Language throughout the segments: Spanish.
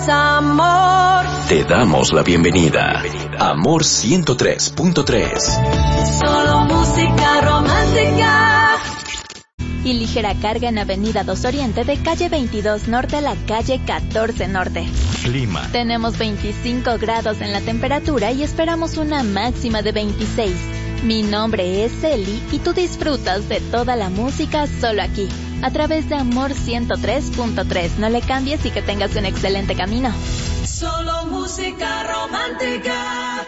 Amor. Te damos la bienvenida. Amor 103.3. Solo música romántica. Y ligera carga en Avenida 2 Oriente de calle 22 Norte a la calle 14 Norte. Clima. Tenemos 25 grados en la temperatura y esperamos una máxima de 26. Mi nombre es Eli y tú disfrutas de toda la música solo aquí, a través de Amor 103.3. No le cambies y que tengas un excelente camino. Solo música romántica.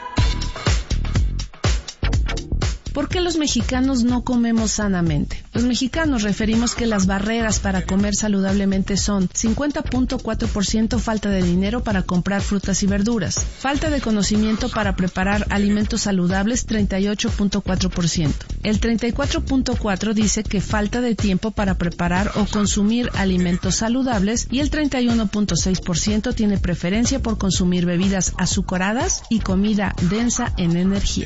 ¿Por qué los mexicanos no comemos sanamente? Los mexicanos referimos que las barreras para comer saludablemente son 50.4% falta de dinero para comprar frutas y verduras, falta de conocimiento para preparar alimentos saludables 38.4%. El 34.4% dice que falta de tiempo para preparar o consumir alimentos saludables y el 31.6% tiene preferencia por consumir bebidas azucaradas y comida densa en energía.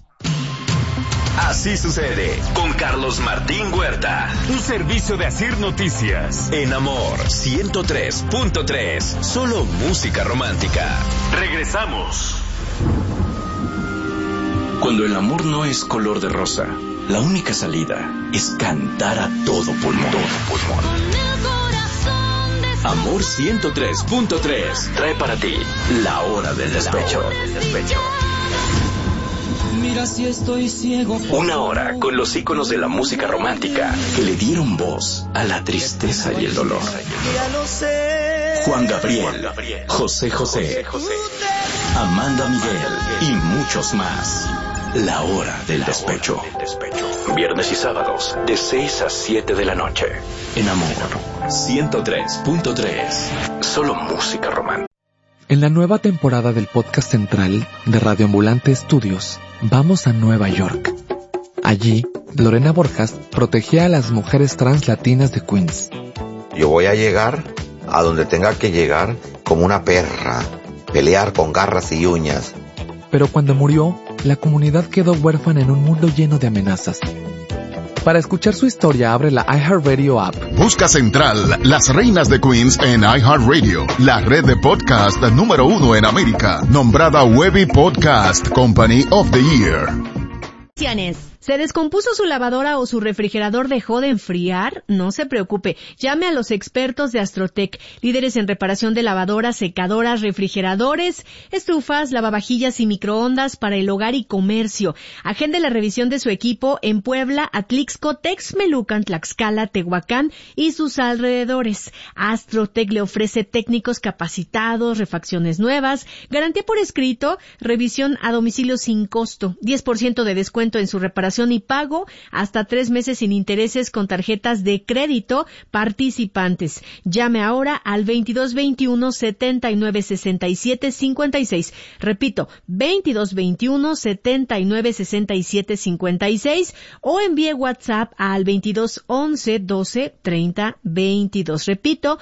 Así sucede con Carlos Martín Huerta. Un servicio de Asir Noticias. En Amor 103.3. Solo música romántica. Regresamos. Cuando el amor no es color de rosa, la única salida es cantar a todo pulmón. Amor 103.3 trae para ti la hora del despecho. Mira si estoy ciego. Una hora con los íconos de la música romántica que le dieron voz a la tristeza y el dolor. Juan Gabriel, José José, Amanda Miguel y muchos más. La hora del despecho. Viernes y sábados de 6 a 7 de la noche. En Amor 103.3. Solo música romántica. En la nueva temporada del podcast central de Radio Ambulante Estudios, vamos a Nueva York. Allí, Lorena Borjas protegía a las mujeres trans latinas de Queens. Yo voy a llegar a donde tenga que llegar como una perra, pelear con garras y uñas. Pero cuando murió, la comunidad quedó huérfana en un mundo lleno de amenazas. Para escuchar su historia, abre la iHeartRadio app. Busca Central, las reinas de Queens en iHeartRadio, la red de podcast número 1 en América, nombrada Webby Podcast Company of the Year. ¿Se descompuso su lavadora o su refrigerador dejó de enfriar? No se preocupe, llame a los expertos de Astrotech, líderes en reparación de lavadoras, secadoras, refrigeradores, estufas, lavavajillas y microondas para el hogar y comercio. Agende la revisión de su equipo en Puebla, Atlixco, Texmelucan, Tlaxcala, Tehuacán y sus alrededores. Astrotech le ofrece técnicos capacitados, refacciones nuevas, garantía por escrito, revisión a domicilio sin costo, 10% de descuento en su reparación y pago, hasta 3 meses sin intereses con tarjetas de crédito participantes. Llame ahora al 2221-7967-56. Repito, 2221-7967-56 o envíe WhatsApp al 2211-12-30-22. Repito,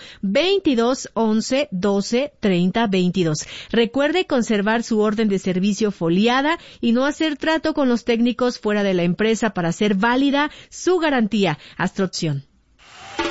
2211-12-30-22. Recuerde conservar su orden de servicio foliada y no hacer trato con los técnicos fuera de la empresa para hacer válida su garantía. Astroopción.